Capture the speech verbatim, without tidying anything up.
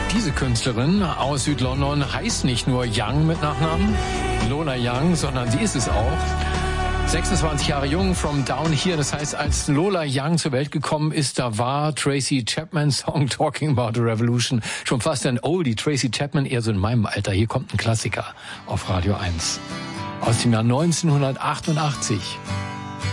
Diese Künstlerin aus Südlondon heißt nicht nur Young mit Nachnamen, Lola Young, sondern sie ist es auch. sechsundzwanzig Jahre jung, from down here. Das heißt, als Lola Young zur Welt gekommen ist, da war Tracy Chapman's Song Talking About a Revolution schon fast ein Oldie. Tracy Chapman eher so in meinem Alter. Hier kommt ein Klassiker auf Radio eins aus dem Jahr neunzehnhundertachtundachtzig.